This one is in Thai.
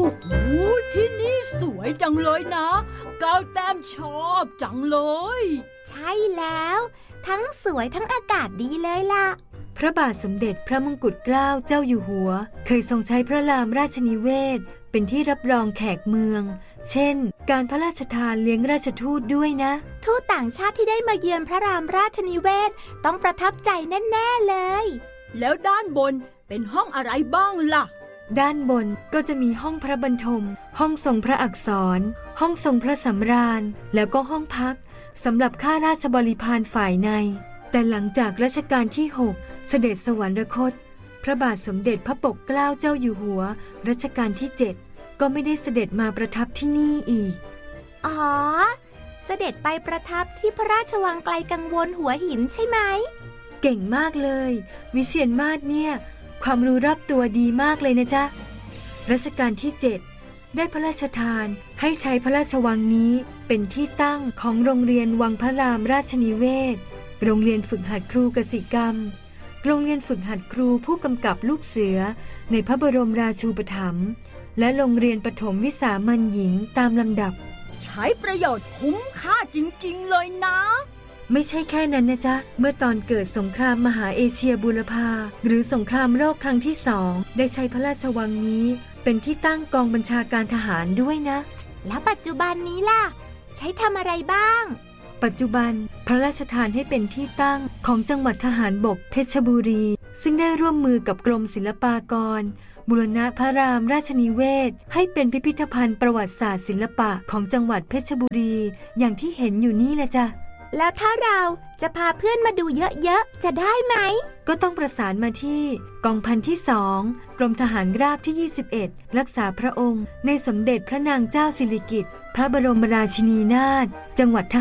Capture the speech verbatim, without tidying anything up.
โหที่นี่สวยจังเลยนะก้าวแต้มชอบจังเลยใช่แล้วทั้งสวยทั้งอากาศดีเลยล่ะพระบาทสมเด็จพระมงกุฎเกล้าเจ้าอยู่หัวเคยทรงใช้พระรามราชนิเวศเป็นที่รับรองแขกเมืองเช่นการพระราชทานเลี้ยงราชทูตด้วยนะทูตต่างชาติที่ได้มาเยือนพระรามราชนิเวศต้องประทับใจแน่ๆเลยแล้วด้านบนเป็นห้องอะไรบ้างล่ะด้านบนก็จะมีห้องพระบรรทมห้องทรงพระอักษรห้องทรงพระสำราญแล้วก็ห้องพักสำหรับข้าราชบริพารฝ่ายในแต่หลังจากรัชกาลที่หกเสด็จสวรรคตพระบาทสมเด็จพระปกเกล้าเจ้าอยู่หัวรัชกาลที่เจ็ดก็ไม่ได้เสด็จมาประทับที่นี่อีกอ๋อเสด็จไปประทับที่พระราชวังไกลกังวลหัวหินใช่ไหมเก่งมากเลยวิเชียรมาศเนี่ยความรู้รอบตัวดีมากเลยนะจ๊ะรัชกาลที่เจ็ดได้พระราชทานให้ใช้พระราชวังนี้เป็นที่ตั้งของโรงเรียนวังพระรามราชนิเวศโรงเรียนฝึกหัดครูกสิกรรมโรงเรียนฝึกหัดครูผู้กำกับลูกเสือในพระบรมราชูปถัมภ์และโรงเรียนประถมวิสามัญหญิงตามลำดับใช้ประโยชน์คุ้มค่าจริงๆเลยนะไม่ใช่แค่นั้นนะจ๊ะเมื่อตอนเกิดสงครามมหาเอเชียบูรพาหรือสงครามโลกครั้งที่สองได้ใช้พระราชวังนี้เป็นที่ตั้งกองบัญชาการทหารด้วยนะแล้วปัจจุบันนี้ล่ะใช้ทำอะไรบ้างปัจจุบันพระราชทานให้เป็นที่ตั้งของจังหวัดทหารบกเพชรบุรีซึ่งได้ร่วมมือกับกรมศิลปากรบูรณะพระรามราชนิเวศให้เป็นพิพิธภัณฑ์ประวัติศาสตร์ศิลปะของจังหวัดเพชรบุรีอย่างที่เห็นอยู่นี่แหละจ้ะแล้วถ้าเราจะพาเพื่อนมาดูเยอะๆจะได้ไหมก็ต้องประสานมาที่กองพันที่สองกรมทหารราบที่ยี่สิบเอ็ดรักษาพระองค์ในสมเด็จพระนางเจ้าสิริกิติ์พระบรมราชินีนาถจังหวัด